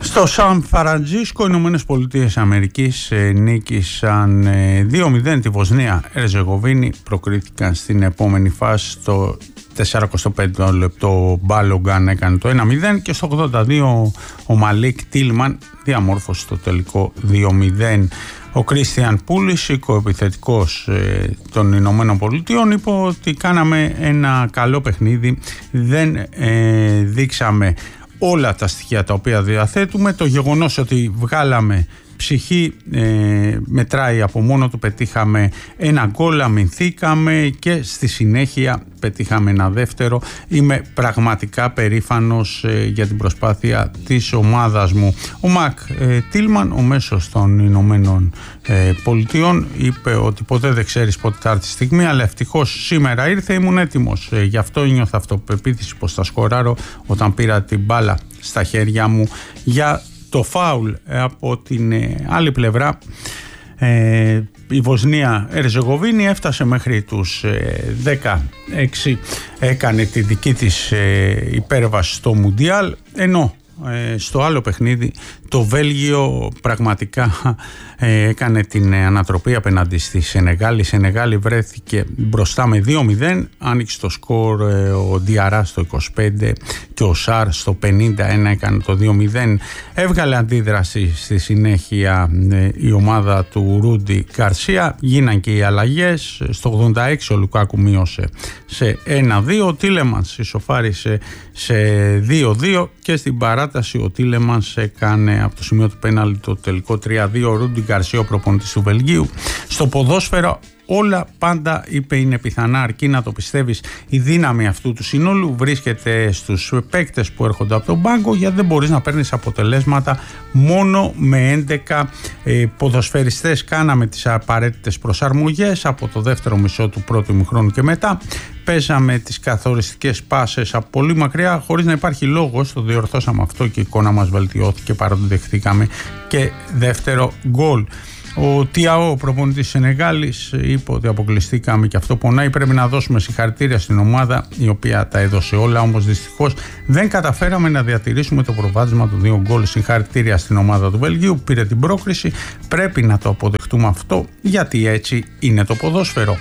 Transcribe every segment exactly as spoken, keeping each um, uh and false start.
Στο Σαν Φραντζίσκο, Ηνωμένες Πολιτείες Αμερικής νίκησαν δύο μηδέν τη Βοσνία Ερζεγοβίνη, προκρίθηκαν στην επόμενη φάση. Στο σαράντα πέντε λεπτό Μπάλογκαν έκανε το ένα μηδέν και στο ογδόντα δύο ο Μαλίκ Τίλμαν διαμόρφωσε το τελικό δύο μηδέν. Ο Κρίστιαν Πούλισικ, ο επιθετικός ε, των Ηνωμένων Πολιτείων, είπε ότι κάναμε ένα καλό παιχνίδι, δεν ε, δείξαμε όλα τα στοιχεία τα οποία διαθέτουμε. Το γεγονός ότι βγάλαμε ψυχή ε, μετράει από μόνο του. Πετύχαμε ένα γκολ, αμυνθήκαμε και στη συνέχεια πετύχαμε ένα δεύτερο. Είμαι πραγματικά περήφανος ε, για την προσπάθεια της ομάδας μου. Ο Μακ ε, Τίλμαν, ο μέσος των Ηνωμένων ε, Πολιτειών, είπε ότι ποτέ δεν ξέρεις πότε θα έρθει η στιγμή, αλλά ευτυχώς σήμερα ήρθε, ήμουν έτοιμος. Ε, γι' αυτό νιώθω αυτοπεποίθηση πως θα σκοράρω όταν πήρα την μπάλα στα χέρια μου. Για το φάουλ από την άλλη πλευρά, ε, η Βοσνία Ερζεγοβίνη έφτασε μέχρι τους ε, δεκαέξι, έκανε τη δική της ε, υπέρβαση στο Μουντιάλ, ενώ ε, στο άλλο παιχνίδι το Βέλγιο πραγματικά ε, έκανε την ανατροπή απέναντι στη Σενεγάλη. Η Σενεγάλη βρέθηκε μπροστά με δύο μηδέν, άνοιξε το σκορ ε, ο Διαρά στο είκοσι πέντε και ο Σάρ στο πενήντα ένα έκανε το δύο μηδέν. Έβγαλε αντίδραση στη συνέχεια ε, η ομάδα του Ρούντι Γκαρσία, γίναν και οι αλλαγές. Στο ογδόντα έξι ο Λουκάκου μείωσε σε ένα δύο, ο Τίλεμανς ισοφάρισε σε δύο δύο και στην παράταση ο Τίλεμανς έκανε από το σημείο του πέναλτι το τελικό τρία δύο. Ο Ρούντι Γκαρσία, ο προπονητής του Βελγίου. Στο ποδόσφαιρο όλα πάντα, είπε, είναι πιθανά, αρκεί να το πιστεύεις. Η δύναμη αυτού του συνόλου βρίσκεται στους παίκτες που έρχονται από τον πάγκο, γιατί δεν μπορείς να παίρνεις αποτελέσματα μόνο με έντεκα ε, ποδοσφαιριστές. Κάναμε τις απαραίτητες προσαρμογές από το δεύτερο μισό του πρώτου ημιχρόνου και μετά. Παίζαμε τις καθοριστικές πάσες από πολύ μακριά χωρίς να υπάρχει λόγος, το διορθώσαμε αυτό και η εικόνα μας βελτιώθηκε παρότι δεχτήκαμε και δεύτερο γκολ. Ο Τιαό, ο προπονητής της Σενεγάλης, είπε ότι αποκλειστήκαμε και αυτό πονάει. Πρέπει να δώσουμε συγχαρητήρια στην ομάδα η οποία τα έδωσε όλα, όμως δυστυχώς δεν καταφέραμε να διατηρήσουμε το προβάδισμα των δύο γκολ. Συγχαρητήρια στην ομάδα του Βελγίου, πήρε την πρόκριση. Πρέπει να το αποδεχτούμε αυτό, γιατί έτσι είναι το ποδόσφαιρο.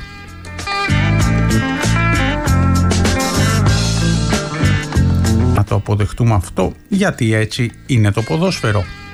Να το αποδεχτούμε αυτό, γιατί έτσι είναι το ποδόσφαιρο.